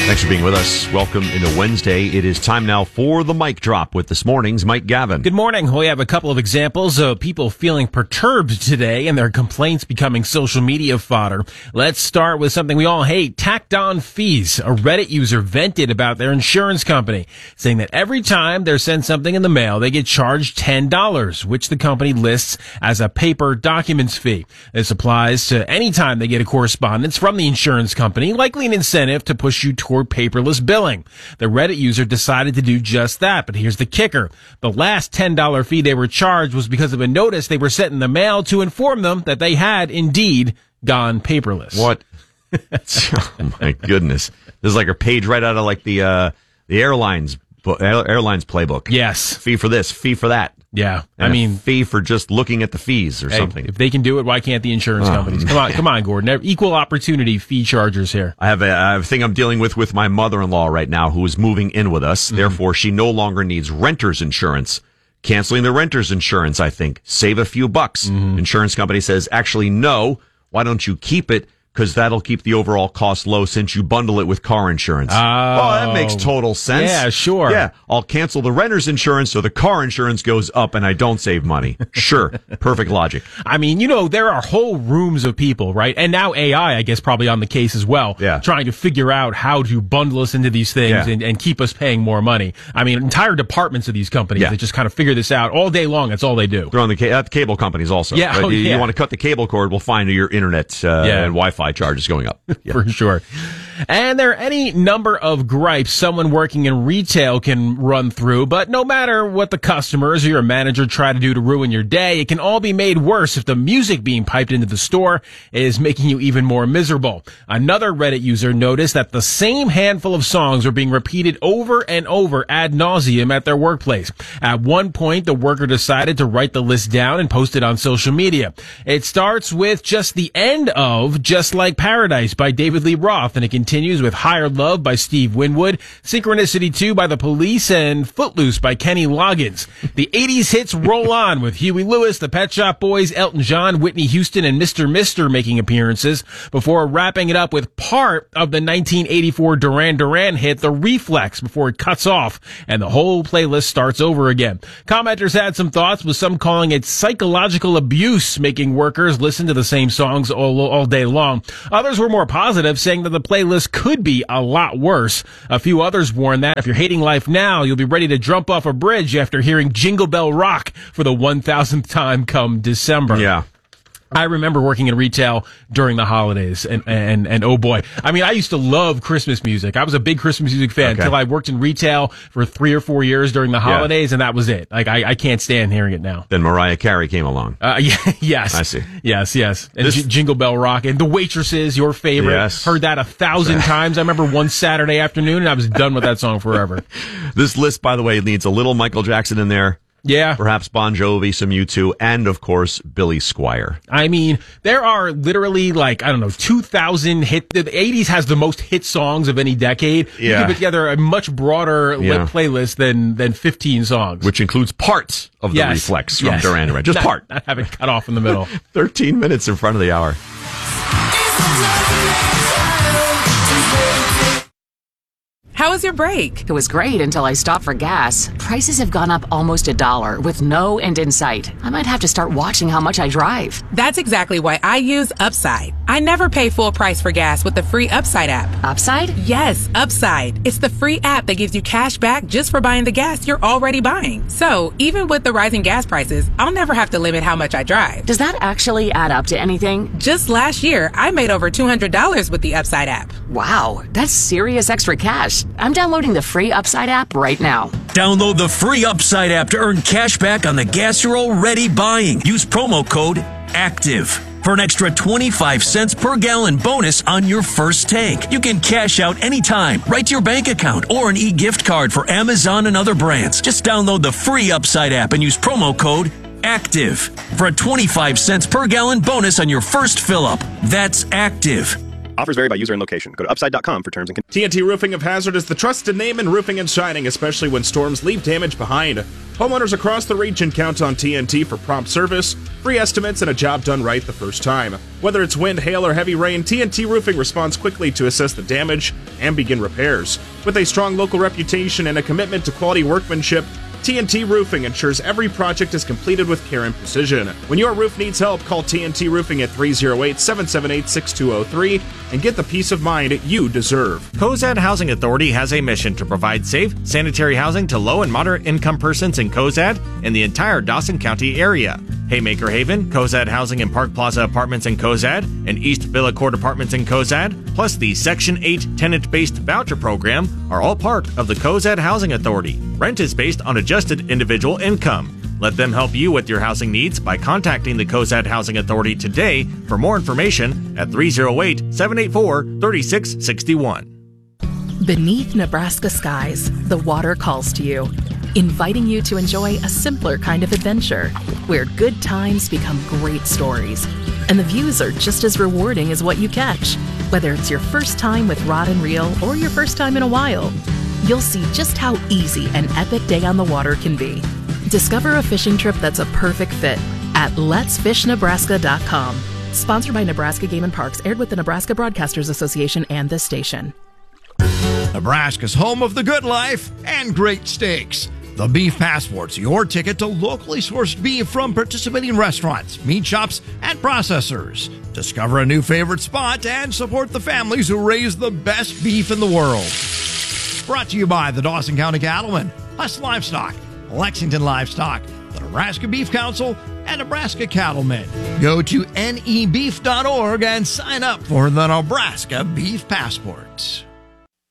Thanks for being with us. Welcome into Wednesday. It is time now for the mic drop with this morning's Mike Gavin. Good morning. We have a couple of examples of people feeling perturbed today and their complaints becoming social media fodder. Let's start with something we all hate, tacked on fees. A Reddit user vented about their insurance company, saying that every time they're sent something in the mail, they get charged $10, which the company lists as a paper documents fee. This applies to any time they get a correspondence from the insurance company, likely an incentive to push you toward paperless billing. The Reddit user decided to do just that, but here's the kicker. The last $10 fee they were charged was because of a notice they were sent in the mail to inform them that they had indeed gone paperless. What? Oh my goodness. This is like a page right out of like the airlines playbook. Yes. Fee for this, fee for that. Yeah. And I mean, fee for just looking at the fees or something. If they can do it, why can't the insurance companies? Come on, Gordon. Equal opportunity fee chargers here. I have a thing I'm dealing with my mother-in-law right now who is moving in with us. Mm-hmm. Therefore, she no longer needs renter's insurance. Canceling the renter's insurance, I think, save a few bucks. Mm-hmm. Insurance company says, actually, no. Why don't you keep it? Because that'll keep the overall cost low since you bundle it with car insurance. Oh, that makes total sense. Yeah, sure. Yeah, I'll cancel the renter's insurance so the car insurance goes up and I don't save money. Sure, perfect logic. I mean, there are whole rooms of people, right? And now AI, I guess, probably on the case as well, trying to figure out how to bundle us into these things and keep us paying more money. I mean, entire departments of these companies that just kind of figure this out all day long. That's all they do. They're on the cable companies also. Yeah, but you want to cut the cable cord, we'll find your internet and Wi-Fi charges going up. For sure. And there are any number of gripes someone working in retail can run through, but no matter what the customers or your manager try to do to ruin your day, it can all be made worse if the music being piped into the store is making you even more miserable. Another Reddit user noticed that the same handful of songs were being repeated over and over ad nauseum at their workplace. At one point, the worker decided to write the list down and post it on social media. It starts with just the end of Just Like Paradise by David Lee Roth, and it continues with Higher Love by Steve Winwood, Synchronicity 2 by The Police, and Footloose by Kenny Loggins. The 80s hits roll on with Huey Lewis, the Pet Shop Boys, Elton John, Whitney Houston, and Mr. Mister making appearances before wrapping it up with part of the 1984 Duran Duran hit, The Reflex, before it cuts off and the whole playlist starts over again. Commenters had some thoughts, with some calling it psychological abuse, making workers listen to the same songs all day long. Others were more positive, saying that the playlist could be a lot worse. A few others warned that if you're hating life now, you'll be ready to jump off a bridge after hearing Jingle Bell Rock for the 1,000th time come December. Yeah. I remember working in retail during the holidays, and oh boy. I mean, I used to love Christmas music. I was a big Christmas music fan until I worked in retail for 3 or 4 years during the holidays, and that was it. Like, I can't stand hearing it now. Then Mariah Carey came along. Yes. I see. Yes. And Jingle Bell Rock, and The Waitresses, your favorite. Yes. Heard that 1,000 times. I remember one Saturday afternoon, and I was done with that song forever. This list, by the way, needs a little Michael Jackson in there. Yeah. Perhaps Bon Jovi, some U2, and, of course, Billy Squier. I mean, there are literally, 2,000 hit. The 80s has the most hit songs of any decade. Yeah. You can put together a much broader playlist than 15 songs. Which includes parts of the Reflex from Duran Duran. Just part. Not having cut off in the middle. 13 minutes in front of the hour. How was your break? It was great until I stopped for gas. Prices have gone up almost $1 with no end in sight. I might have to start watching how much I drive. That's exactly why I use Upside. I never pay full price for gas with the free Upside app. Upside? Yes, Upside. It's the free app that gives you cash back just for buying the gas you're already buying. So, even with the rising gas prices, I'll never have to limit how much I drive. Does that actually add up to anything? Just last year, I made over $200 with the Upside app. Wow, that's serious extra cash. I'm downloading the free Upside app right now. Download the free Upside app to earn cash back on the gas you're already buying. Use promo code ACTIVE for an extra 25 cents per gallon bonus on your first tank. You can cash out anytime, right to your bank account, or an e-gift card for Amazon and other brands. Just download the free Upside app and use promo code ACTIVE for a 25 cents per gallon bonus on your first fill-up. That's ACTIVE. Offers vary by user and location. Go to upside.com for terms and conditions. TNT Roofing of Hazard is the trusted name in roofing and siding, especially when storms leave damage behind. Homeowners across the region count on TNT for prompt service, free estimates, and a job done right the first time. Whether it's wind, hail, or heavy rain, TNT Roofing responds quickly to assess the damage and begin repairs. With a strong local reputation and a commitment to quality workmanship, TNT Roofing ensures every project is completed with care and precision. When your roof needs help, call TNT Roofing at 308-778-6203 and get the peace of mind you deserve. Cozad Housing Authority has a mission to provide safe, sanitary housing to low and moderate income persons in Cozad and the entire Dawson County area. Haymaker Haven, Cozad Housing and Park Plaza Apartments in Cozad, and East Villa Court Apartments in Cozad, plus the Section 8 tenant-based voucher program are all part of the Cozad Housing Authority. Rent is based on adjusted individual income. Let them help you with your housing needs by contacting the Cozad Housing Authority today for more information at 308-784-3661. Beneath Nebraska skies, the water calls to you, inviting you to enjoy a simpler kind of adventure where good times become great stories. And the views are just as rewarding as what you catch. Whether it's your first time with rod and reel or your first time in a while, you'll see just how easy an epic day on the water can be. Discover a fishing trip that's a perfect fit at letsfishnebraska.com. Sponsored by Nebraska Game and Parks, aired with the Nebraska Broadcasters Association and this station. Nebraska's home of the good life and great steaks. The Beef Passport's your ticket to locally sourced beef from participating restaurants, meat shops, and processors. Discover a new favorite spot and support the families who raise the best beef in the world. Brought to you by the Dawson County Cattlemen, Huss Livestock, Lexington Livestock, the Nebraska Beef Council, and Nebraska Cattlemen. Go to nebeef.org and sign up for the Nebraska Beef Passport.